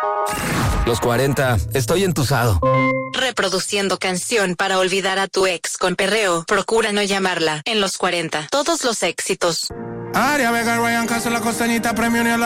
Los 40, estoy entusado. Reproduciendo canción para olvidar a tu ex con perreo. Procura no llamarla. En los 40, todos los éxitos. Aria Vega, Ryan Castro, La Costañita, Premio Unión.